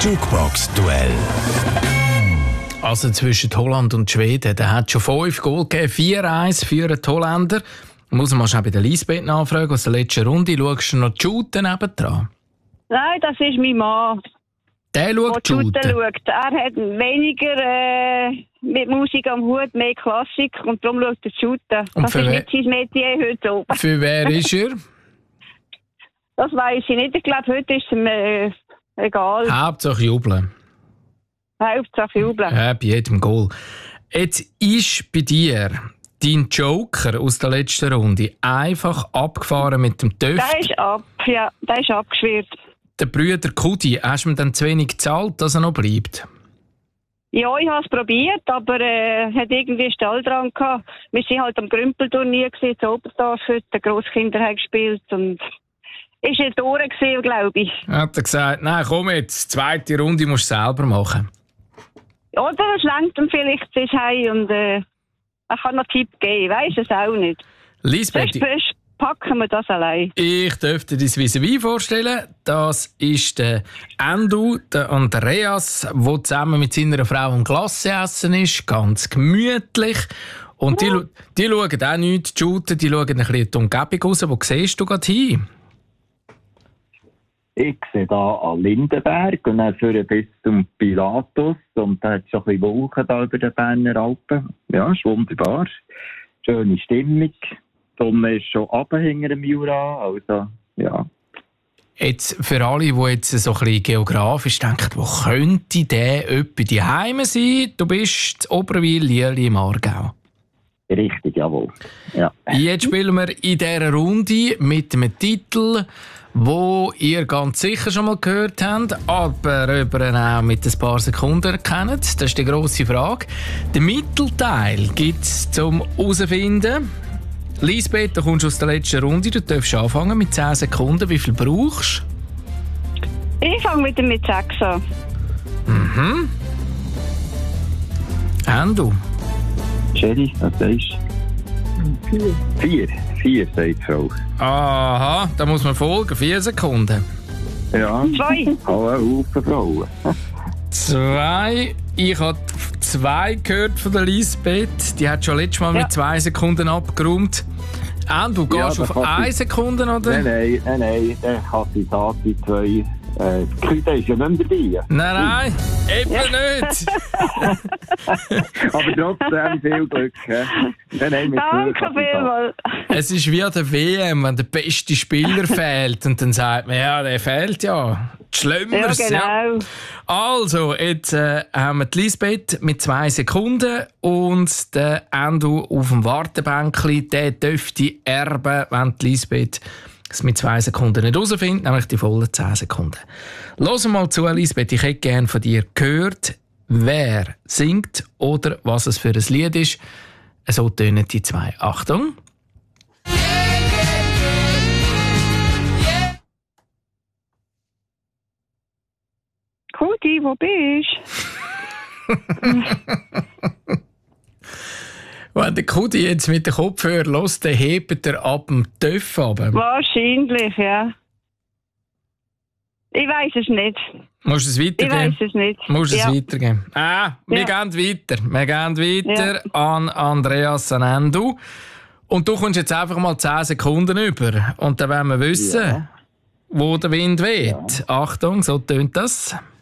Jukebox-Duell. Also zwischen Holland und Schweden, da hat schon 5 Goal gegeben, 4-1 für die Holländer. Muss man schnell bei der Lisbeth nachfragen, aus der letzten Runde. Schaust du noch die Shooten nebendran? Nein, das ist mein Mann. Der schaut die Shooten? Er hat weniger mit Musik am Hut, mehr Klassik und darum schaut er Shooten. Das ist nicht sein Metier heute oben. Für wer ist er? Das weiss ich nicht. Ich glaube, heute ist es ihm egal. Hauptsache jubeln. Hauptsache jubeln. Ja, bei jedem Goal. Jetzt ist bei dir dein Joker aus der letzten Runde einfach abgefahren mit dem Töff. Der ist abgeschwirrt. Der Brüder Kudi, hast du ihm dann zu wenig gezahlt, dass er noch bleibt? Ja, ich habe es probiert, aber hat irgendwie einen Stall dran gehabt. Wir waren halt am Grümpelturnier in Oberdorf heute, die Grosskinder haben gespielt und ist jetzt durch gewesen, glaube ich. Hat er gesagt, nein, komm jetzt, zweite Runde musst du selber machen. Oder es lenkt ihm vielleicht bis heim und er kann noch Tipp geben, ich weiss es auch nicht. Lisbeth, sonst packen wir das allein. Ich dürfte dir das vis-à-vis vorstellen. Das ist der Endo, der Andreas, der zusammen mit seiner Frau ein Glas essen ist. Ganz gemütlich. Und die schauen auch nichts zu shooten, die schauen ein bisschen die Umgebung raus. Wo siehst du gerade hin? Ich sehe hier an Lindenberg und dann führen bis zum Pilatus. Und da hat es schon ein bisschen Wolken da über den Berner Alpen. Ja, ist wunderbar. Schöne Stimmung. Die Sonne ist schon runter hinter dem Jura. Also, ja. Jetzt für alle, die jetzt so ein bisschen geografisch denken, wo könnte der etwa daheim sein? Du bist in Oberwil, Lierli im Aargau. Richtig, jawohl. Ja. Jetzt spielen wir in dieser Runde mit einem Titel, wo ihr ganz sicher schon mal gehört habt, aber auch mit ein paar Sekunden kennt. Das ist die grosse Frage. Den Mittelteil gibt es zum herausfinden. Lisbeth, du kommst aus der letzten Runde. Du darfst anfangen mit 10 Sekunden. Wie viel brauchst du? Ich fange mit 6 an. Mhm. Endo? Sherry, was sagst du? 4, sagt die Frau. Aha, da muss man folgen. 4 Sekunden. Ja. 2. Haufen Frauen. 2. Ich habe 2 gehört von der Lisbeth. Die hat schon letztes Mal mit 2 Sekunden abgeräumt. Du gehst auf 1 Sekunde, oder? Nein. Der kann die Sati 2. Küde ist ja nicht mehr dabei. Nein, eben nicht. Aber trotzdem viel Glück. Nein, danke vielmals. Es ist wie an der WM, wenn der beste Spieler fehlt und dann sagt man, ja, der fehlt ja. Schlimmeres. Ja, genau. Ja. Also, jetzt haben wir die Lisbeth mit 2 Sekunden und der Endo auf dem Wartebänkli, der dürfte erben, wenn die Lisbeth es mit 2 Sekunden nicht herausfindet, nämlich die vollen 10 Sekunden. Hör mal zu, Lisbeth, ich hätte gerne von dir gehört, wer singt oder was es für ein Lied ist. So tönen die 2. Achtung! Kudi, wo bist du? Wenn der Kudi jetzt mit dem Kopfhörer hört, dann hebt er ab dem Töff runter. Wahrscheinlich, ja. Ich weiss es nicht. Musst du es weitergeben? Ich weiss es nicht. Musst du es weitergeben? Wir gehen weiter. Wir gehen weiter an Andreas Endo. Und du kommst jetzt einfach mal 10 Sekunden über. Und dann wollen wir wissen, wo der Wind weht. Achtung, so tönt das.